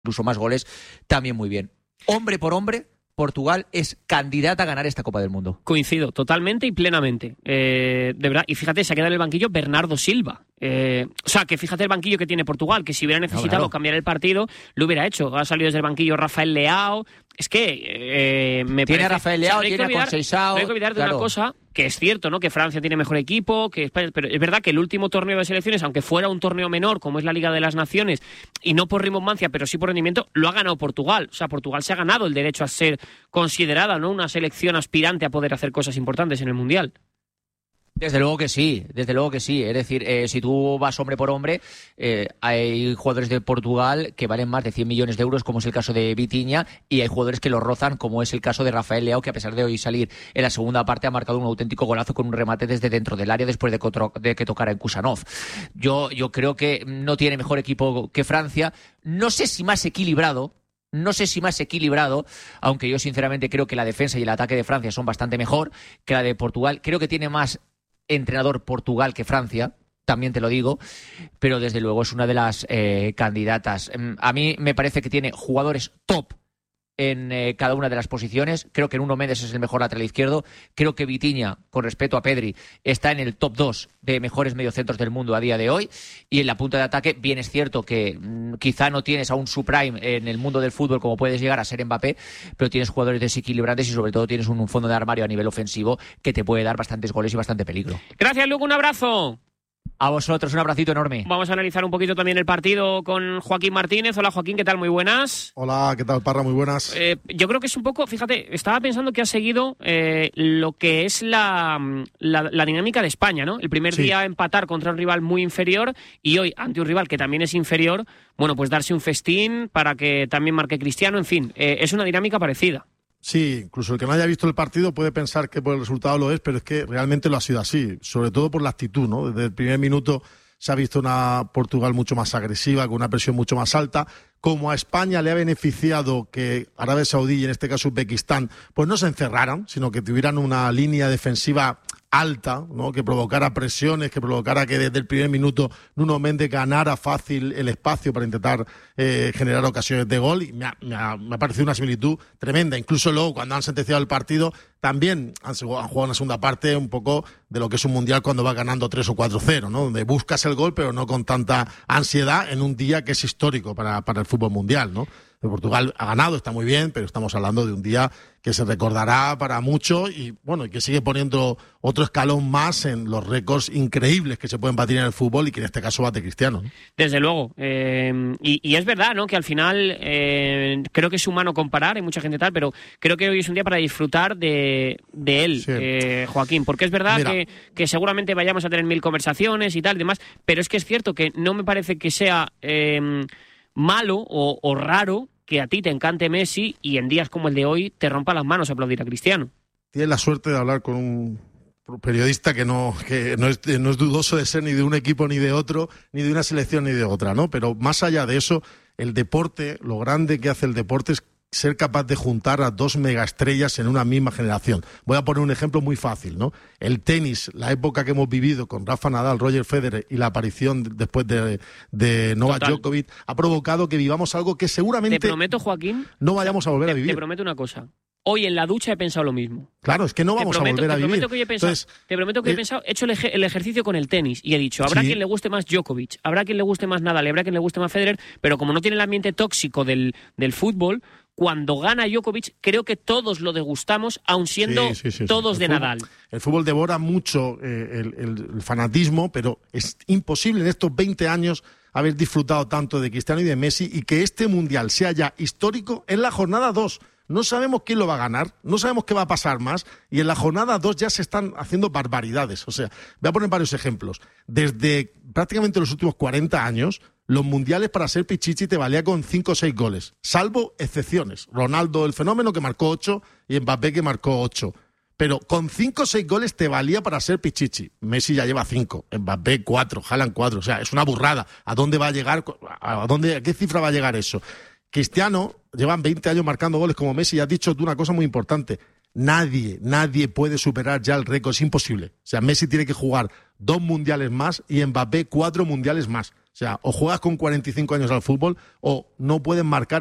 incluso más goles, también muy bien. Hombre por hombre, Portugal es candidata a ganar esta Copa del Mundo. Coincido totalmente y plenamente. De verdad, y fíjate, se ha quedado en el banquillo Bernardo Silva. O sea, que fíjate el banquillo que tiene Portugal, que si hubiera necesitado cambiar el partido, lo hubiera hecho. Ha salido desde el banquillo Rafael Leao. Es que me tiene parece... a Rafael Leao, tiene a Conceição. No hay que olvidar de una cosa, que es cierto, ¿no? Que Francia tiene mejor equipo, que España, pero es verdad que el último torneo de selecciones, aunque fuera un torneo menor, como es la Liga de las Naciones, y no por rimbomancia, pero sí por rendimiento, lo ha ganado Portugal. O sea, Portugal se ha ganado el derecho a ser considerada, ¿no?, una selección aspirante a poder hacer cosas importantes en el Mundial. Desde luego que sí, desde luego que sí. Es decir, si tú vas hombre por hombre, hay jugadores de Portugal que valen más de 100 millones de euros, como es el caso de Vitinha, y hay jugadores que lo rozan, como es el caso de Rafael Leao, que a pesar de hoy salir en la segunda parte ha marcado un auténtico golazo con un remate desde dentro del área después de que tocara en Kusanov. Yo creo que no tiene mejor equipo que Francia. No sé si más equilibrado, aunque yo sinceramente creo que la defensa y el ataque de Francia son bastante mejor que la de Portugal. Creo que tiene más entrenador Portugal que Francia, también te lo digo, pero desde luego es una de las candidatas. A mí me parece que tiene jugadores top en cada una de las posiciones. Creo que Nuno Mendes es el mejor lateral izquierdo. Creo que Vitinha, con respeto a Pedri, está en el top 2 de mejores mediocentros del mundo a día de hoy. Y en la punta de ataque, bien es cierto que quizá no tienes aún su prime en el mundo del fútbol como puedes llegar a ser Mbappé, pero tienes jugadores desequilibrantes y sobre todo tienes un fondo de armario a nivel ofensivo que te puede dar bastantes goles y bastante peligro. Gracias, Luke, un abrazo. A vosotros, un abracito enorme. Vamos a analizar un poquito también el partido con Joaquín Martínez. Hola, Joaquín, ¿qué tal? Muy buenas. Hola, ¿qué tal, Parra? Muy buenas. Yo creo que es un poco, fíjate, estaba pensando que ha seguido lo que es la dinámica de España, ¿no? El primer día empatar contra un rival muy inferior y hoy, ante un rival que también es inferior, bueno, pues darse un festín para que también marque Cristiano, en fin, es una dinámica parecida. Sí, incluso el que no haya visto el partido puede pensar que por el resultado lo es, pero es que realmente lo ha sido así, sobre todo por la actitud, ¿no? Desde el primer minuto se ha visto una Portugal mucho más agresiva, con una presión mucho más alta. Como a España le ha beneficiado que Arabia Saudí y en este caso Uzbekistán pues no se encerraran, sino que tuvieran una línea defensiva alta, ¿no?, que provocara presiones, que provocara que desde el primer minuto Nuno Mendes ganara fácil el espacio para intentar generar ocasiones de gol, y me ha parecido una similitud tremenda. Incluso luego, cuando han sentenciado el partido, también han jugado una segunda parte un poco de lo que es un mundial cuando va ganando 3 o 4-0, ¿no?, donde buscas el gol pero no con tanta ansiedad en un día que es histórico para el fútbol mundial, ¿no? Portugal ha ganado, está muy bien, pero estamos hablando de un día que se recordará para mucho y bueno, y que sigue poniendo otro escalón más en los récords increíbles que se pueden batir en el fútbol y que en este caso bate Cristiano, ¿no? Desde luego, y es verdad, ¿no?, que al final creo que es humano comparar, hay mucha gente tal, pero creo que hoy es un día para disfrutar de él, sí. Joaquín, porque es verdad que seguramente vayamos a tener 1000 conversaciones y tal y demás, pero es que es cierto que no me parece que sea malo o raro que a ti te encante Messi y en días como el de hoy te rompa las manos aplaudir a Cristiano. Tienes la suerte de hablar con un periodista que no es dudoso de ser ni de un equipo ni de otro, ni de una selección ni de otra, ¿no? Pero más allá de eso, el deporte, lo grande que hace el deporte es ser capaz de juntar a dos megaestrellas en una misma generación. Voy a poner un ejemplo muy fácil, ¿no? El tenis, la época que hemos vivido con Rafa Nadal, Roger Federer y la aparición después de Novak Djokovic ha provocado que vivamos algo que seguramente... Te prometo, Joaquín, no vayamos a volver a vivir. Te prometo una cosa. Hoy en la ducha he pensado lo mismo. Claro, es que no vamos a volver a vivir. Te prometo que he pensado, he hecho el ejercicio con el tenis y he dicho, habrá quien le guste más Djokovic, habrá quien le guste más Nadal, habrá quien le guste más Federer, pero como no tiene el ambiente tóxico del fútbol, cuando gana Djokovic, creo que todos lo degustamos, aun siendo todos de Nadal. El fútbol devora mucho el fanatismo, pero es imposible en estos 20 años haber disfrutado tanto de Cristiano y de Messi y que este Mundial sea ya histórico en la jornada 2. No sabemos quién lo va a ganar, no sabemos qué va a pasar más, y en la jornada 2 ya se están haciendo barbaridades. O sea, voy a poner varios ejemplos. Desde prácticamente los últimos 40 años, los mundiales para ser Pichichi te valía con 5 o 6 goles, salvo excepciones. Ronaldo el fenómeno, que marcó 8, y Mbappé, que marcó 8. Pero con 5 o 6 goles te valía para ser Pichichi. Messi ya lleva 5, Mbappé 4, Haaland 4. O sea, es una burrada. ¿A dónde va a llegar? ¿A qué cifra va a llegar eso? Cristiano, llevan 20 años marcando goles como Messi, y has dicho tú una cosa muy importante. Nadie puede superar ya el récord, es imposible. O sea, Messi tiene que jugar 2 mundiales más y Mbappé 4 mundiales más. O sea, o juegas con 45 años al fútbol o no puedes marcar